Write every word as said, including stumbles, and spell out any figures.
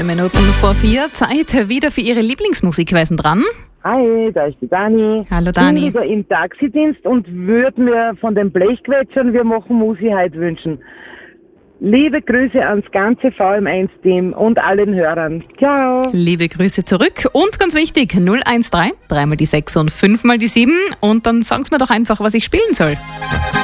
fünfzehn Minuten vor vier. Zeit wieder für Ihre Lieblingsmusik. Wer ist denn dran? Hi, da ist die Dani. Hallo Dani. Ich bin wieder im Taxidienst und würde mir von den Blechquetschern Wir machen Musi heute wünschen. Liebe Grüße ans ganze V M eins Team und allen Hörern. Ciao. Liebe Grüße zurück und ganz wichtig, null eins drei, dreimal die sechs und fünfmal die sieben und dann sagen Sie mir doch einfach, was ich spielen soll.